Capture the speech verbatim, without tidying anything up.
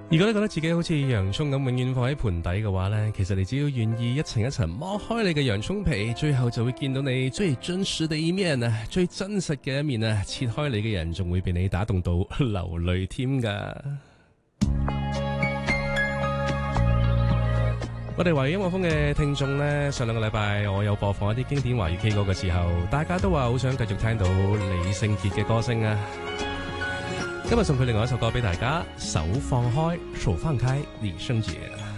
如果你覺得自己好似洋葱咁永遠放喺盤底嘅話呢，其實你只要願意一層一層剝開你嘅洋葱皮，最後就會見到你最真實嘅一面啊，最真實嘅一面啊！切開你嘅人仲會被你打動到流淚添噶。我哋華語音樂風嘅聽眾呢，上兩個禮拜我有播放一啲經典華語 K 歌嘅時候，大家都話好想繼續聽到李聖傑嘅歌聲啊！今日送佢另外一首歌俾大家，手放開，手放開，李聖傑。